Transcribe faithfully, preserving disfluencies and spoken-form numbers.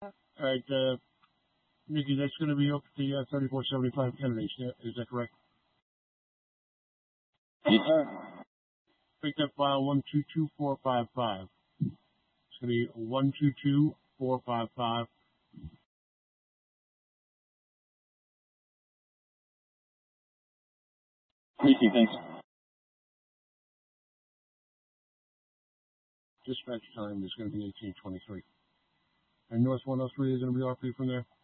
All right, uh, Nikki, that's going to be up to the uh, thirty-four seventy-five candidates. Yeah, is that correct? Yes, sir. Pick that file one two two four five five. It's going to be one two two four five five. Appreciate it, thanks. Dispatch time is going to be eighteen twenty-three. And North one oh three is going to be off you from there?